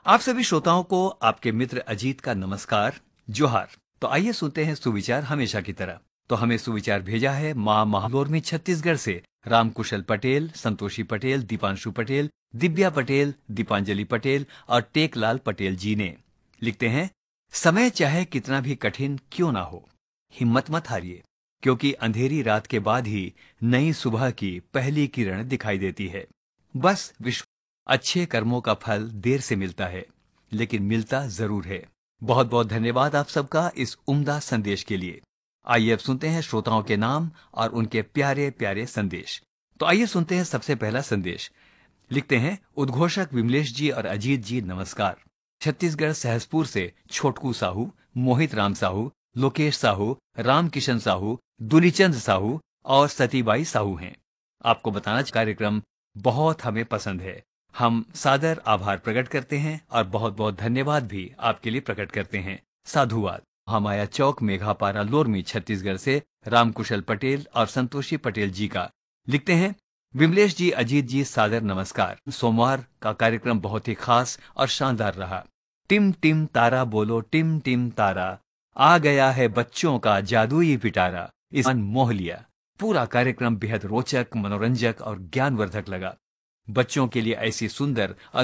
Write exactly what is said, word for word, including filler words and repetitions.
आप सभी श्रोताओं को आपके मित्र अजीत का नमस्कार, जोहार। तो आइए सुनते हैं सुविचार हमेशा की तरह। तो हमें सुविचार भेजा है माँ महालोरमी छत्तीसगढ़ से रामकुशल पटेल, संतोषी पटेल, दीपांशु पटेल, दिव्या पटेल, दीपांजलि पटेल और टेकलाल पटेल जी ने। लिखते हैं, समय चाहे कितना भी कठिन क्यों ना हो, हिम्मत मत हारिए, क्योंकि अंधेरी रात के बाद ही नई सुबह की पहली किरण दिखाई देती है। बस विश्व अच्छे कर्मों का फल देर से मिलता है, लेकिन मिलता जरूर है। बहुत बहुत धन्यवाद आप सबका इस उम्दा संदेश के लिए। आइए अब सुनते हैं श्रोताओं के नाम और उनके प्यारे प्यारे संदेश। तो आइए सुनते हैं सबसे पहला संदेश। लिखते हैं, उद्घोषक विमलेश जी और अजीत जी नमस्कार। छत्तीसगढ़ सहसपुर से छोटकू साहू, मोहित राम साहू, लोकेश साहू, रामकिशन साहू, दुलीचंद साहू और सतीबाई साहू हैं। आपको बताना कार्यक्रम बहुत हमें पसंद है। हम सादर आभार प्रकट करते हैं और बहुत बहुत धन्यवाद भी आपके लिए प्रकट करते हैं। साधुवाद। हमाया चौक मेघापारा लोरमी छत्तीसगढ़ से रामकुशल पटेल और संतोषी पटेल जी का। लिखते हैं, विमलेश जी, अजीत जी, सादर नमस्कार। सोमवार का कार्यक्रम बहुत ही खास और शानदार रहा। टिम टिम तारा बोलो टिम टिम तारा, आ गया है बच्चों का जादुई पिटारा। इस मन मोह लिया। पूरा कार्यक्रम बेहद रोचक, मनोरंजक और ज्ञानवर्धक लगा। बच्चों के लिए ऐसी सुंदर और